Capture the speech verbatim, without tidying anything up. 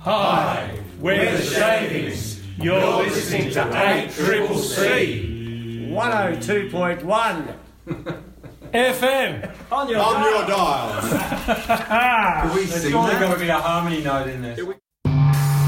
Hi, we're the Shavings. You're listening to eight Triple C. one oh two point one F M. On your On dial. your dials. Can we There's sing surely that? got to be a harmony note in there.